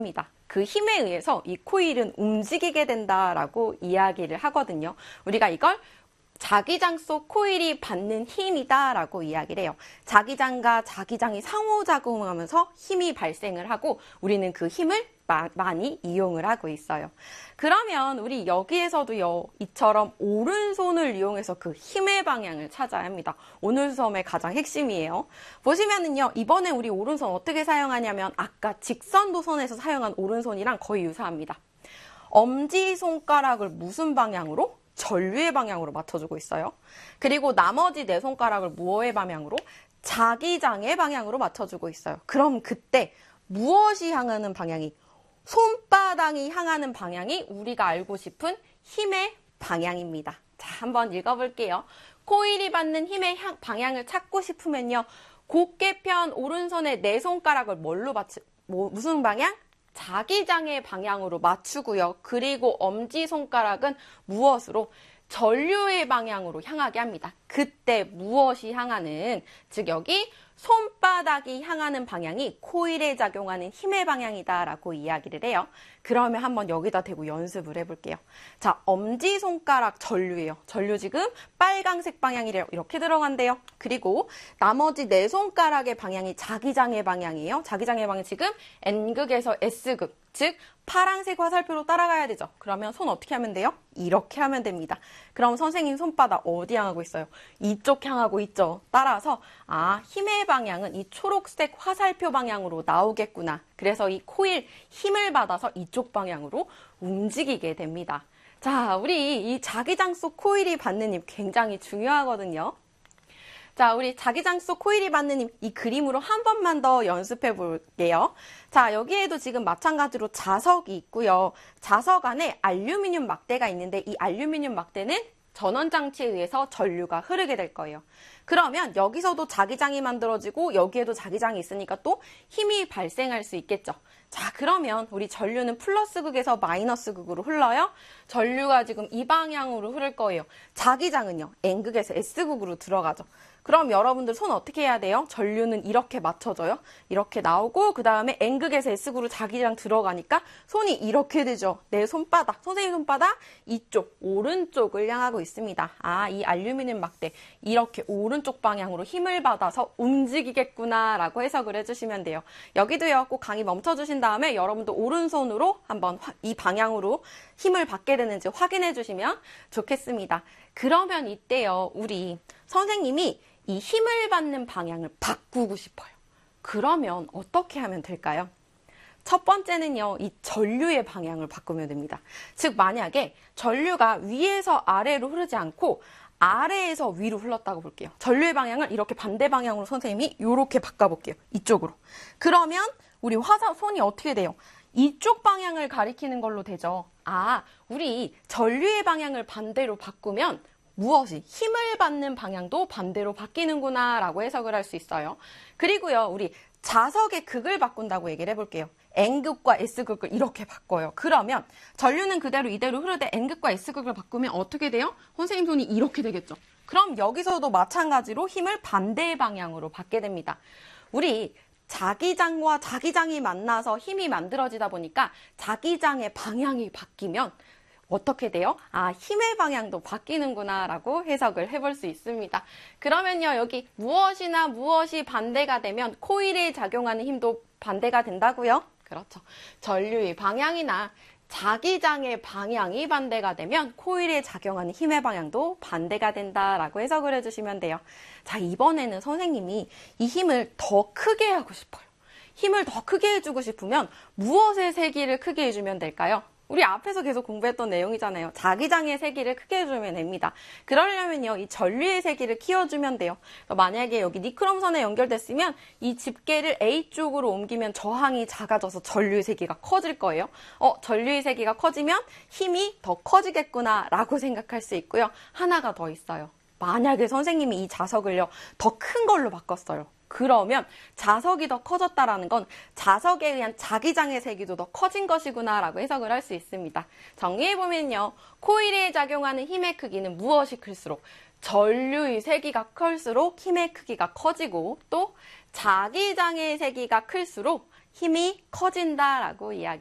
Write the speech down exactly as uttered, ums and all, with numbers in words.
그 힘에 의해서 이 코일은 움직이게 된다라고 이야기를 하거든요. 우리가 이걸 자기장 속 코일이 받는 힘이다라고 이야기를 해요. 자기장과 자기장이 상호작용하면서 힘이 발생을 하고 우리는 그 힘을 마, 많이 이용을 하고 있어요. 그러면 우리 여기에서도요, 이처럼 오른손을 이용해서 그 힘의 방향을 찾아야 합니다. 오늘 수업의 가장 핵심이에요. 보시면은요, 이번에 우리 오른손 어떻게 사용하냐면 아까 직선도선에서 사용한 오른손이랑 거의 유사합니다. 엄지손가락을 무슨 방향으로? 전류의 방향으로 맞춰주고 있어요. 그리고 나머지 네 손가락을 무엇의 방향으로? 자기장의 방향으로 맞춰주고 있어요. 그럼 그때 무엇이 향하는 방향이? 손바닥이 향하는 방향이 우리가 알고 싶은 힘의 방향입니다. 자, 한번 읽어볼게요. 코일이 받는 힘의 향, 방향을 찾고 싶으면요. 곧게 편 오른손의 네 손가락을 뭘로 맞추, 뭐, 무슨 방향? 자기장의 방향으로 맞추고요. 그리고 엄지손가락은 무엇으로? 전류의 방향으로 향하게 합니다. 그때 무엇이 향하는, 즉 여기 손바닥이 향하는 방향이 코일에 작용하는 힘의 방향이다 라고 이야기를 해요. 그러면 한번 여기다 대고 연습을 해볼게요. 자, 엄지손가락 전류예요. 전류 지금 빨강색 방향이래요. 이렇게 들어간대요. 그리고 나머지 네 손가락의 방향이 자기장의 방향이에요. 자기장의 방향 지금 N극에서 S극, 즉 파란색 화살표로 따라가야 되죠. 그러면 손 어떻게 하면 돼요? 이렇게 하면 됩니다. 그럼 선생님 손바닥 어디 향하고 있어요? 이쪽 향하고 있죠. 따라서 아, 힘의 방향은 이 초록색 화살표 방향으로 나오겠구나. 그래서 이 코일 힘을 받아서 이쪽 방향으로 움직이게 됩니다. 자, 우리 이 자기장 속 코일이 받는 힘 굉장히 중요하거든요. 자, 우리 자기장 속 코일이 받는 힘, 이 그림으로 한 번만 더 연습해 볼게요. 자, 여기에도 지금 마찬가지로 자석이 있고요. 자석 안에 알루미늄 막대가 있는데 이 알루미늄 막대는 전원장치에 의해서 전류가 흐르게 될 거예요. 그러면 여기서도 자기장이 만들어지고 여기에도 자기장이 있으니까 또 힘이 발생할 수 있겠죠. 자, 그러면 우리 전류는 플러스 극에서 마이너스 극으로 흘러요. 전류가 지금 이 방향으로 흐를 거예요. 자기장은요, N극에서 S극으로 들어가죠. 그럼 여러분들 손 어떻게 해야 돼요? 전류는 이렇게 맞춰져요. 이렇게 나오고 그 다음에 N극에서 S극으로 자기장 들어가니까 손이 이렇게 되죠. 내 손바닥, 선생님 손바닥 이쪽, 오른쪽을 향하고 있습니다. 아, 이 알루미늄 막대 이렇게 오른쪽 방향으로 힘을 받아서 움직이겠구나 라고 해석을 해주시면 돼요. 여기도요, 꼭 강의 멈춰주신 다음에 여러분도 오른손으로 한번 이 방향으로 힘을 받게 되는지 확인해 주시면 좋겠습니다. 그러면 이때요, 우리 선생님이 이 힘을 받는 방향을 바꾸고 싶어요. 그러면 어떻게 하면 될까요? 첫 번째는요, 이 전류의 방향을 바꾸면 됩니다. 즉, 만약에 전류가 위에서 아래로 흐르지 않고 아래에서 위로 흘렀다고 볼게요. 전류의 방향을 이렇게 반대 방향으로 선생님이 이렇게 바꿔볼게요. 이쪽으로. 그러면 우리 화사 손이 어떻게 돼요? 이쪽 방향을 가리키는 걸로 되죠. 아, 우리 전류의 방향을 반대로 바꾸면 무엇이? 힘을 받는 방향도 반대로 바뀌는구나 라고 해석을 할 수 있어요. 그리고요, 우리 자석의 극을 바꾼다고 얘기를 해볼게요. N극과 S극을 이렇게 바꿔요. 그러면 전류는 그대로 이대로 흐르되 N극과 S극을 바꾸면 어떻게 돼요? 선생님 손이 이렇게 되겠죠. 그럼 여기서도 마찬가지로 힘을 반대 방향으로 받게 됩니다. 우리 자기장과 자기장이 만나서 힘이 만들어지다 보니까 자기장의 방향이 바뀌면 어떻게 돼요? 아, 힘의 방향도 바뀌는구나 라고 해석을 해볼 수 있습니다. 그러면요, 여기 무엇이나 무엇이 반대가 되면 코일에 작용하는 힘도 반대가 된다고요? 그렇죠. 전류의 방향이나 자기장의 방향이 반대가 되면 코일에 작용하는 힘의 방향도 반대가 된다라고 해석을 해주시면 돼요. 자, 이번에는 선생님이 이 힘을 더 크게 하고 싶어요. 힘을 더 크게 해주고 싶으면 무엇의 세기를 크게 해주면 될까요? 우리 앞에서 계속 공부했던 내용이잖아요. 자기장의 세기를 크게 해주면 됩니다. 그러려면요, 이 전류의 세기를 키워주면 돼요. 만약에 여기 니크롬선에 연결됐으면 이 집게를 A쪽으로 옮기면 저항이 작아져서 전류의 세기가 커질 거예요. 어, 전류의 세기가 커지면 힘이 더 커지겠구나 라고 생각할 수 있고요. 하나가 더 있어요. 만약에 선생님이 이 자석을요, 더 큰 걸로 바꿨어요. 그러면 자석이 더 커졌다라는 건 자석에 의한 자기장의 세기도 더 커진 것이구나 라고 해석을 할 수 있습니다. 정리해보면요, 코일에 작용하는 힘의 크기는 무엇이 클수록 전류의 세기가 클수록 힘의 크기가 커지고 또 자기장의 세기가 클수록 힘이 커진다라고 이야기